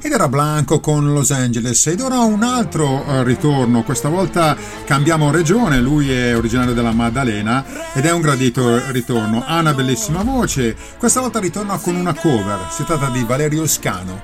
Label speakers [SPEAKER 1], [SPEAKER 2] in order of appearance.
[SPEAKER 1] Ed era Blanco con Los Angeles. Ed ora un altro ritorno, questa volta cambiamo regione, lui è originario della Maddalena ed è un gradito ritorno, ha una bellissima voce, questa volta ritorna con una cover, si tratta di Valerio Scano.